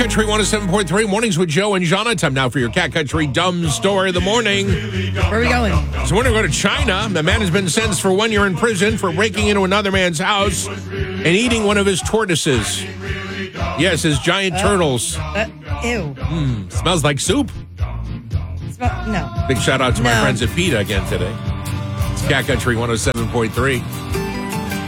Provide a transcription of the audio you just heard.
Country 107.3, Mornings with Joe and Jana. Time now for your Cat Country Dumb Story of the Morning. Where are we going? So we're going to go to China. The man has been sentenced for 1 year in prison for breaking into another man's house and eating one of his tortoises. Yes, his giant turtles. Ew. Smells like soup. No. Big shout out to my No. friends at PETA again today. It's Cat Country 107.3.